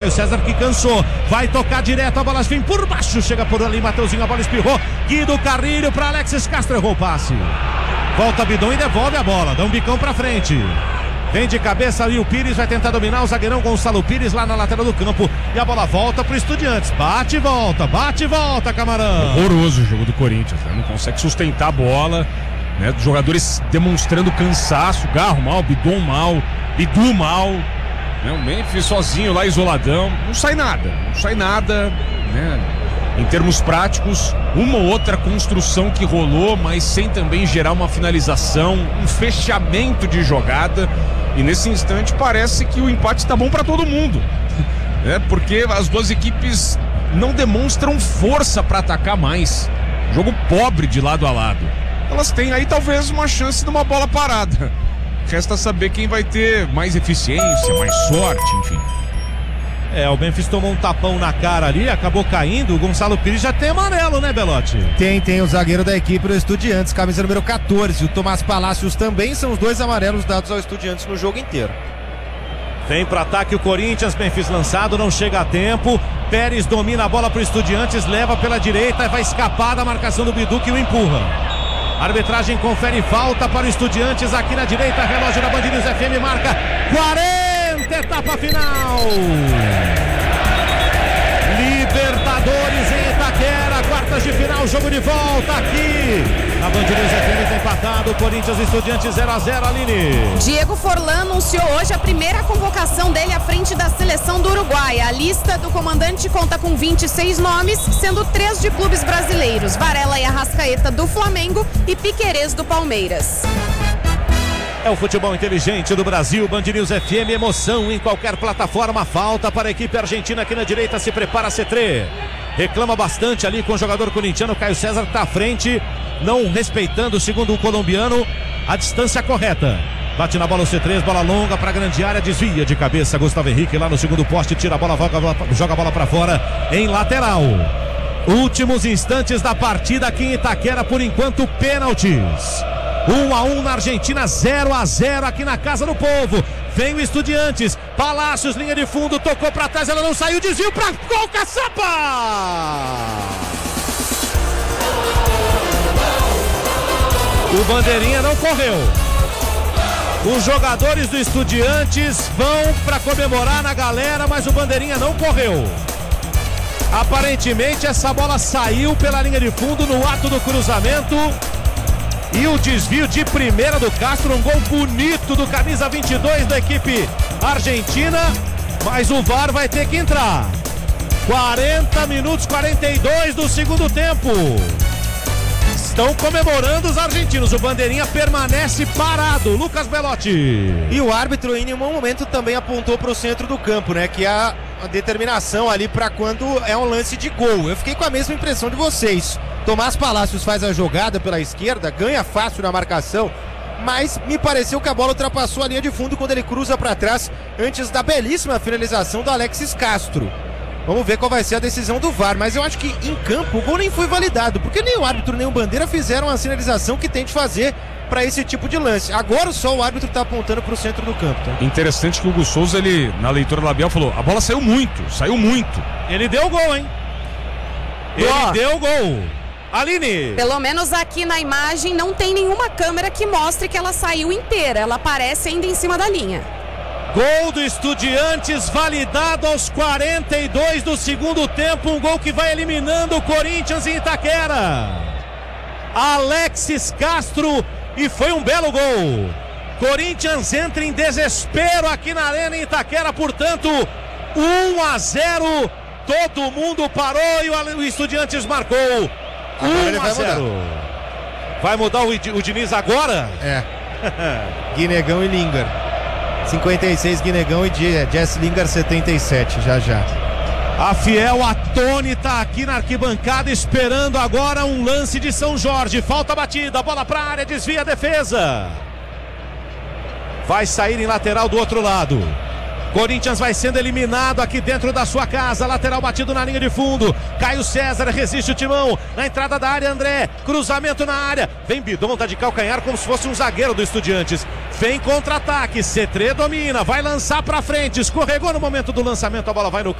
Caio César que cansou, vai tocar direto, a bola vem por baixo, chega por ali, Mateuzinho, a bola espirrou, Guido Carrilho para Alexis Castro, errou o passe. Volta Bidon e devolve a bola, dá um bicão pra frente. Vem de cabeça ali o Pires, vai tentar dominar o zagueirão Gonçalo Pires lá na lateral do campo. E a bola volta pro Estudiantes. Bate e volta, Camarão. Horroroso o jogo do Corinthians, né? Não consegue sustentar a bola, né? Os jogadores demonstrando cansaço. Garro mal, Bidon mal, Bidu mal, né? O Memphis sozinho lá, isoladão. Não sai nada, né? Em termos práticos, uma ou outra construção que rolou, mas sem também gerar uma finalização, um fechamento de jogada. E nesse instante parece que o empate está bom para todo mundo, né? Porque as duas equipes não demonstram força para atacar mais. Jogo pobre de lado a lado. Elas têm aí talvez uma chance de uma bola parada. Resta saber quem vai ter mais eficiência, mais sorte, enfim. O Memphis tomou um tapão na cara ali, acabou caindo. O Gonçalo Pires já tem amarelo, né, Belotti? Tem o zagueiro da equipe do Estudiantes, camisa número 14. O Tomás Palácios também, são os dois amarelos dados ao Estudiantes no jogo inteiro. Vem para ataque o Corinthians, Memphis lançado, não chega a tempo. Pérez domina a bola pro Estudiantes, leva pela direita, vai escapar da marcação do Bidu que o empurra. A arbitragem confere falta para o Estudiantes aqui na direita, relógio da Band News FM marca 40, etapa final. Libertadores em Itaquera, quartas de final, jogo de volta aqui na Band News FM, tá empatado, Corinthians e Estudiantes 0-0, Aline. Diego Forlan anunciou hoje a primeira convocação dele à frente da seleção do Uruguai. A lista do comandante conta com 26 nomes, sendo 3 de clubes brasileiros: Varela e Arrascaeta do Flamengo e Piquerez do Palmeiras. É o futebol inteligente do Brasil, Band News FM, emoção em qualquer plataforma. Falta para a equipe argentina aqui na direita, se prepara a C3. Reclama bastante ali com o jogador corintiano, Caio César está à frente, não respeitando, segundo o colombiano, a distância correta. Bate na bola o C3, bola longa para a grande área, desvia de cabeça Gustavo Henrique lá no segundo poste, tira a bola, joga a bola para fora em lateral. Últimos instantes da partida aqui em Itaquera, por enquanto pênaltis. 1-1 na Argentina, 0-0 aqui na Casa do Povo. Vem o Estudiantes, Palácios, linha de fundo, tocou pra trás, ela não saiu, desvio pra gol, Caçapa! O bandeirinha não correu. Os jogadores do Estudiantes vão pra comemorar na galera, mas o bandeirinha não correu. Aparentemente essa bola saiu pela linha de fundo no ato do cruzamento. E o desvio de primeira do Castro, um gol bonito do camisa 22 da equipe argentina, mas o VAR vai ter que entrar. 40 minutos, 42 do segundo tempo. Estão comemorando os argentinos, o bandeirinha permanece parado. Lucas Belotti. E o árbitro em nenhum momento também apontou para o centro do campo, né? Que há a determinação ali para quando é um lance de gol. Eu fiquei com a mesma impressão de vocês. Tomás Palácios faz a jogada pela esquerda, ganha fácil na marcação, mas me pareceu que a bola ultrapassou a linha de fundo quando ele cruza para trás, antes da belíssima finalização do Alexis Castro. Vamos ver qual vai ser a decisão do VAR, mas eu acho que em campo o gol nem foi validado, porque nem o árbitro nem o bandeira fizeram a sinalização que tem de fazer para esse tipo de lance. Agora só o árbitro está apontando para o centro do campo. Tá? Interessante que o Hugo Souza, ele na leitura labial falou, a bola saiu muito. Ele deu o gol, hein? Ele deu o gol. Aline. Pelo menos aqui na imagem não tem nenhuma câmera que mostre que ela saiu inteira. Ela aparece ainda em cima da linha. Gol do Estudiantes, validado aos 42 do segundo tempo. Um gol que vai eliminando o Corinthians em Itaquera. Alexis Castro, e foi um belo gol. Corinthians entra em desespero aqui na Arena em Itaquera, portanto 1-0. Todo mundo parou e o Estudiantes marcou. 1-0. Vai mudar o Diniz agora? É. Guinegão e Lingard. 56 Guinegão e Jess Lingard 77, já. A Fiel atônita aqui na arquibancada, esperando agora um lance de São Jorge. Falta batida, bola pra área, desvia a defesa. Vai sair em lateral do outro lado. Corinthians vai sendo eliminado aqui dentro da sua casa. Lateral batido na linha de fundo. Caio César resiste o timão. Na entrada da área, André. Cruzamento na área. Vem Bidon, tá de calcanhar como se fosse um zagueiro do Estudiantes. Vem contra-ataque. C3 domina. Vai lançar pra frente. Escorregou no momento do lançamento. A bola vai no